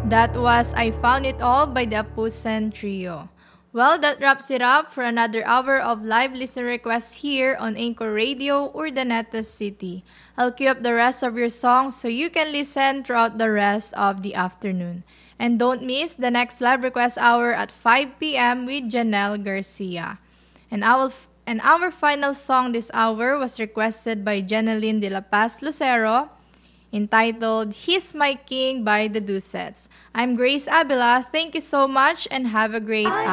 That was I Found It All by the Apusen Trio. Well, that wraps it up for another hour of live listener requests here on Anchor Radio, Urdaneta City. I'll queue up the rest of your songs so you can listen throughout the rest of the afternoon. And don't miss the next live request hour at 5 p.m. with Janelle Garcia. And our final song this hour was requested by Janeline de la Paz Lucero, entitled He's My King by the Ducets. I'm Grace Abila. Thank you so much and have a great